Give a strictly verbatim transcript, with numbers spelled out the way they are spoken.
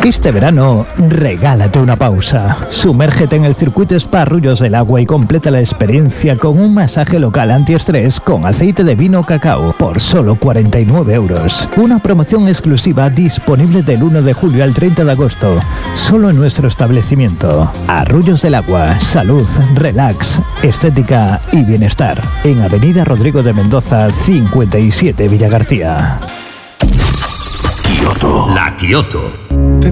Este verano, regálate una pausa. Sumérgete en el circuito Spa Arroyos del Agua y completa la experiencia con un masaje local antiestrés con aceite de vino cacao por solo cuarenta y nueve euros. Una promoción exclusiva disponible del uno de julio al treinta de agosto, solo en nuestro establecimiento. Arroyos del Agua, salud, relax, estética y bienestar. En Avenida Rodrigo de Mendoza, cincuenta y siete Villa García. Kioto. La Kioto.